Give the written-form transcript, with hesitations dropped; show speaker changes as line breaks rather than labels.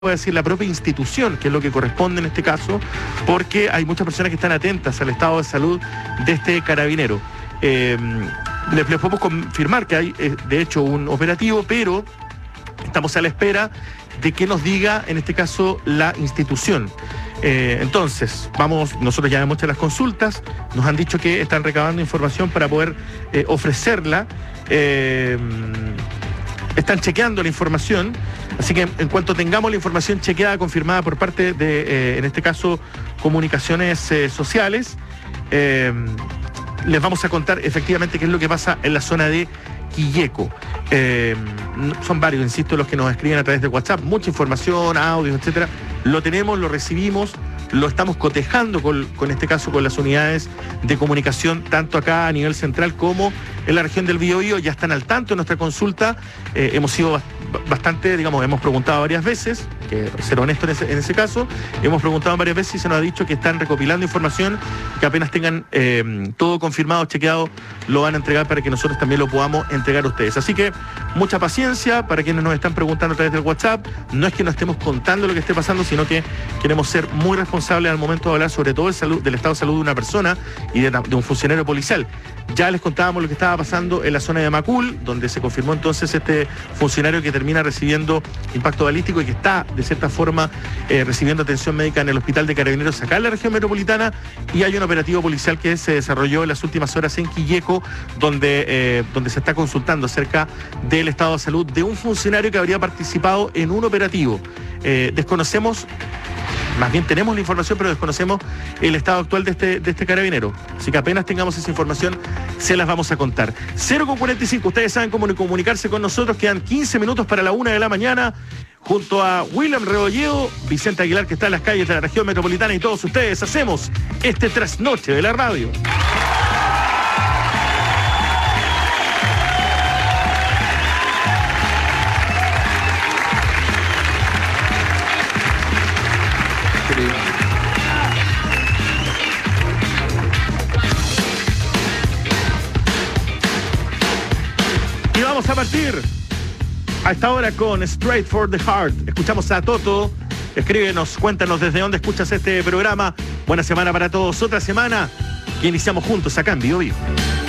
puede decir la propia institución, que es lo que corresponde en este caso, porque hay muchas personas que están atentas al estado de salud de este carabinero. Les podemos confirmar que hay, de hecho, un operativo, pero estamos a la espera de que nos diga, en este caso, la institución. Entonces, nosotros ya hemos hecho las consultas, nos han dicho que están recabando información para poder ofrecerla. Están chequeando la información, así que en cuanto tengamos la información chequeada, confirmada por parte de, en este caso, Comunicaciones Sociales, les vamos a contar efectivamente qué es lo que pasa en la zona de Quilleco. Son varios, insisto, los que nos escriben a través de WhatsApp, mucha información, audios, etcétera. Lo tenemos, lo recibimos, lo estamos cotejando con este caso con las unidades de comunicación, tanto acá a nivel central como en la región del Biobío. Ya están al tanto de nuestra consulta. Hemos sido bastante, hemos preguntado varias veces, que ser honesto en ese caso, hemos preguntado varias veces y se nos ha dicho que están recopilando información, que apenas tengan todo confirmado, chequeado, lo van a entregar para que nosotros también lo podamos entregar a ustedes. Así que mucha paciencia para quienes nos están preguntando a través del WhatsApp. No es que nos estemos contando lo que esté pasando, sino que queremos ser muy responsables al momento de hablar sobre todo del estado de salud de una persona y de un funcionario policial. Ya les contábamos lo que estaba pasando en la zona de Macul, donde se confirmó entonces este funcionario que termina recibiendo impacto balístico y que está, de cierta forma, recibiendo atención médica en el hospital de Carabineros acá en la región metropolitana. Y hay un operativo policial que se desarrolló en las últimas horas en Quilleco, donde se está consultando acerca del estado de salud de un funcionario que habría participado en un operativo. Desconocemos, más bien tenemos la información, pero desconocemos el estado actual de este carabinero. Así que apenas tengamos esa información, se las vamos a contar. 0:45, ustedes saben cómo comunicarse con nosotros. Quedan 15 minutos para la 1 de la mañana. Junto a William Rebolledo, Vicente Aguilar, que está en las calles de la región metropolitana, y todos ustedes hacemos este trasnoche de la radio. Y vamos a partir a esta hora con Straight for the Heart. Escuchamos a Toto. Escríbenos, cuéntanos desde dónde escuchas este programa. Buena semana para todos. Otra semana que iniciamos juntos acá en Bio Bio.